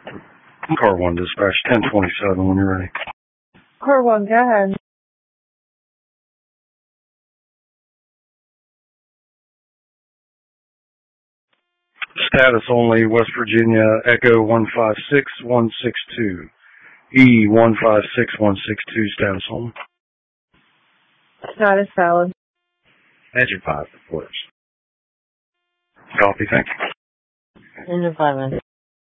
Car 1 dispatch 1027 when you're ready. Car 1, go ahead. Status only, West Virginia, Echo 156162. E156162, status only. Status valid. Engine 5 reports. Copy, thank you. Engine 5, man.